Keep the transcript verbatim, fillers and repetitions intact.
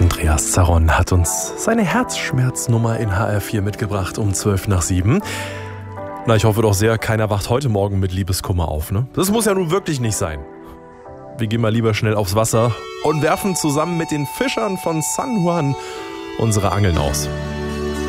Andreas Zaron hat uns seine Herzschmerznummer in H R vier mitgebracht um zwölf nach sieben. Na, ich hoffe doch sehr, keiner wacht heute Morgen mit Liebeskummer auf, ne? Das muss ja nun wirklich nicht sein. Wir gehen mal lieber schnell aufs Wasser und werfen zusammen mit den Fischern von San Juan unsere Angeln aus.